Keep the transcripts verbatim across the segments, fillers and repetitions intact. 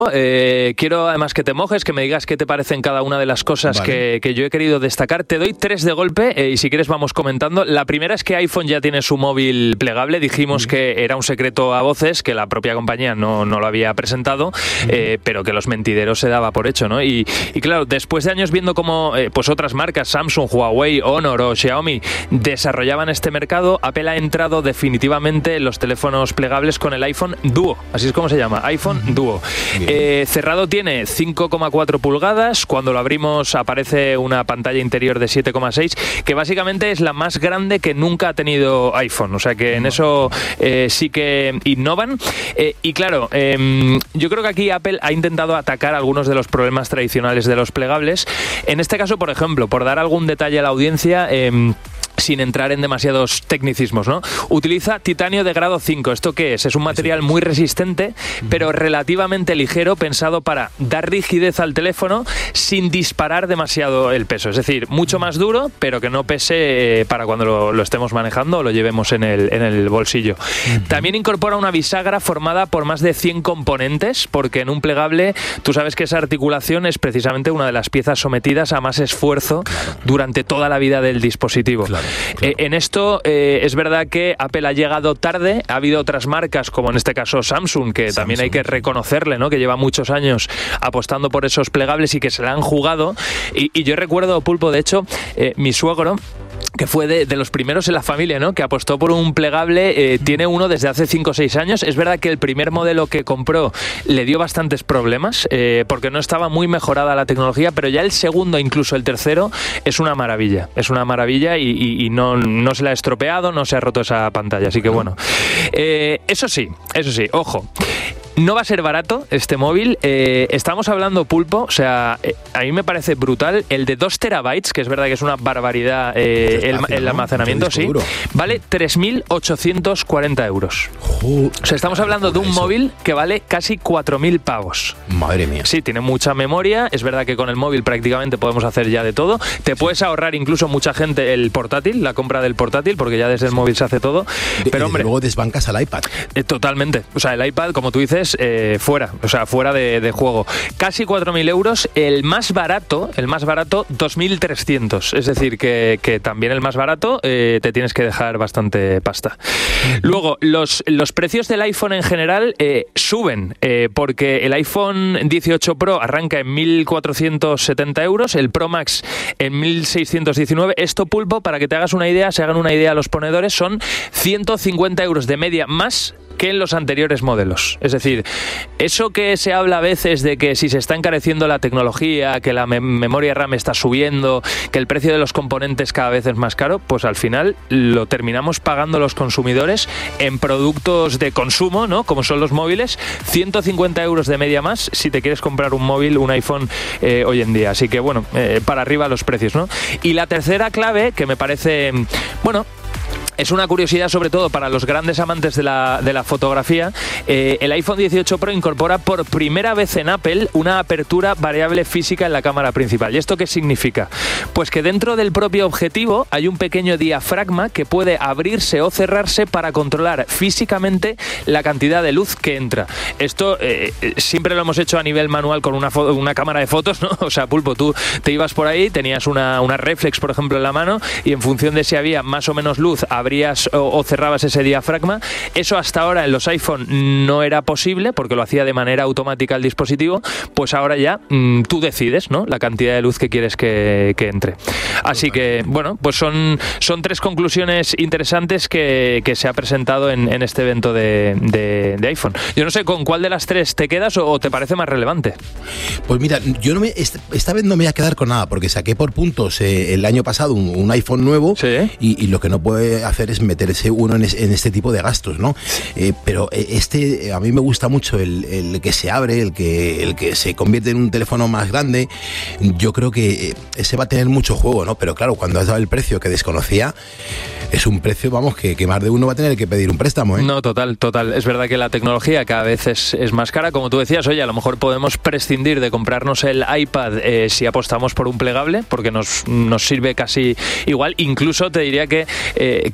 Eh, quiero además que te mojes, que me digas qué te parecen cada una de las cosas vale. que, que yo he querido destacar. Te doy tres de golpe eh, y si quieres vamos comentando. La primera es que iPhone ya tiene su móvil plegable. Dijimos uh-huh. que era un secreto a voces, que la propia compañía no, no lo había presentado, uh-huh. eh, pero que los mentideros se daba por hecho, ¿no? Y, y claro, después de años viendo cómo eh, pues otras marcas, Samsung, Huawei, Honor o Xiaomi, desarrollaban este mercado, Apple ha entrado definitivamente en los teléfonos plegables con el iPhone Duo. Así es como se llama, iPhone uh-huh. Duo. Eh, cerrado tiene cinco coma cuatro pulgadas, cuando lo abrimos aparece una pantalla interior de siete coma seis, que básicamente es la más grande que nunca ha tenido iPhone, o sea que en eso eh, sí que innovan. Eh, y claro, eh, yo creo que aquí Apple ha intentado atacar algunos de los problemas tradicionales de los plegables. En este caso, por ejemplo, por dar algún detalle a la audiencia, eh, sin entrar en demasiados tecnicismos, ¿no? Utiliza titanio de grado cinco. ¿Esto qué es? Es un material muy resistente, pero relativamente ligero, pensado para dar rigidez al teléfono sin disparar demasiado el peso. Es decir, mucho más duro, pero que no pese para cuando lo, lo estemos manejando o lo llevemos en el, en el bolsillo. Uh-huh. También incorpora una bisagra formada por más de cien componentes, porque en un plegable tú sabes que esa articulación es precisamente una de las piezas sometidas a más esfuerzo claro. durante toda la vida del dispositivo. Claro. Claro. Eh, en esto eh, es verdad que Apple ha llegado tarde. Ha habido otras marcas, como en este caso Samsung, que Samsung. también hay que reconocerle, ¿no? Que lleva muchos años apostando por esos plegables y que se la han jugado. Y, y yo recuerdo, Pulpo, de hecho, eh, mi suegro, que fue de, de los primeros en la familia, ¿no? Que apostó por un plegable, eh, tiene uno desde hace cinco o seis años. Es verdad que el primer modelo que compró le dio bastantes problemas, eh, porque no estaba muy mejorada la tecnología, pero ya el segundo, incluso el tercero, es una maravilla. Es una maravilla y, y, y no, no se le ha estropeado, no se ha roto esa pantalla. Así que bueno. Eh, eso sí, eso sí, ojo. No va a ser barato este móvil. Eh, estamos hablando, Pulpo, o sea, eh, a mí me parece brutal. El de dos terabytes, que es verdad que es una barbaridad eh, el, espacio, el almacenamiento, ¿no? Sí, duro. Vale tres mil ochocientos cuarenta euros. Uh, o sea, estamos hablando de un eso. móvil que vale casi cuatro mil pavos. Madre mía. Sí, tiene mucha memoria. Es verdad que con el móvil prácticamente podemos hacer ya de todo. Te sí. puedes ahorrar incluso mucha gente el portátil, la compra del portátil, porque ya desde el móvil se hace todo. De, Pero, hombre, luego desbancas al iPad. Eh, totalmente. O sea, el iPad, como tú dices, Eh, fuera, o sea, fuera de, de juego. Casi cuatro mil euros. El más barato, el más barato, dos mil trescientos. Es decir, que, que también el más barato eh, te tienes que dejar bastante pasta. Luego, los, los precios del iPhone en general eh, suben, eh, porque el iPhone dieciocho Pro arranca en mil cuatrocientos setenta euros, el Pro Max en mil seiscientos diecinueve. Esto, Pulpo, para que te hagas una idea, se hagan una idea los ponedores, son ciento cincuenta euros de media más que en los anteriores modelos. Es decir, eso que se habla a veces de que si se está encareciendo la tecnología, que la me- memoria RAM está subiendo, que el precio de los componentes cada vez es más caro, pues al final lo terminamos pagando los consumidores en productos de consumo, ¿no? Como son los móviles, ciento cincuenta euros de media más si te quieres comprar un móvil, un iPhone eh, hoy en día. Así que bueno, eh, para arriba los precios, ¿no? Y la tercera clave, que me parece, bueno, es una curiosidad sobre todo para los grandes amantes de la, de la fotografía. Eh, el iPhone dieciocho Pro incorpora por primera vez en Apple una apertura variable física en la cámara principal. ¿Y esto qué significa? Pues que dentro del propio objetivo hay un pequeño diafragma que puede abrirse o cerrarse para controlar físicamente la cantidad de luz que entra. Esto eh, siempre lo hemos hecho a nivel manual con una, fo- una cámara de fotos, ¿no? O sea, Pulpo, tú te ibas por ahí, tenías una, una reflex, por ejemplo, en la mano, y en función de si había más o menos luz, abrías o, o cerrabas ese diafragma. Eso hasta ahora en los iPhone no era posible porque lo hacía de manera automática el dispositivo. Pues ahora ya mmm, tú decides, ¿no?, la cantidad de luz que quieres que, que entre. Así que, bueno, pues son, son tres conclusiones interesantes que, que se ha presentado en, en este evento de, de, de iPhone. Yo no sé con cuál de las tres te quedas o, o te parece más relevante. Pues mira, yo no me esta, esta vez no me voy a quedar con nada porque saqué por puntos eh, el año pasado un, un iPhone nuevo. ¿Sí? y, y lo que no puede hacer es meterse uno en, es, en este tipo de gastos, ¿no? Eh, pero este, a mí me gusta mucho el, el que se abre, el que, el que se convierte en un teléfono más grande. Yo creo que ese va a tener mucho juego, ¿no? Pero claro, cuando has dado el precio que desconocía, es un precio, vamos, que, que más de uno va a tener que pedir un préstamo, ¿eh? No, total, total. Es verdad que la tecnología cada vez es, es más cara. Como tú decías, oye, a lo mejor podemos prescindir de comprarnos el iPad eh, si apostamos por un plegable, porque nos, nos sirve casi igual. Incluso te diría que, eh, que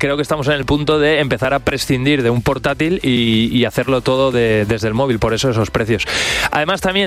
creo que estamos en el punto de empezar a prescindir de un portátil y, y hacerlo todo de, desde el móvil, por eso esos precios. Además también